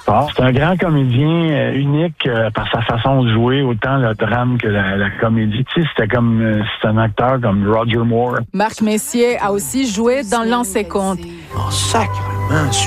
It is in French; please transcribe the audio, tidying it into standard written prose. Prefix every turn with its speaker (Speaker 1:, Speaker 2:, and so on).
Speaker 1: fort. C'est un grand comédien unique par sa façon de jouer, autant le drame que la comédie. Tu sais, c'est un acteur comme Roger Moore.
Speaker 2: Marc Messier a aussi joué dans L'Ancien Compte.
Speaker 3: Oh, sacrément,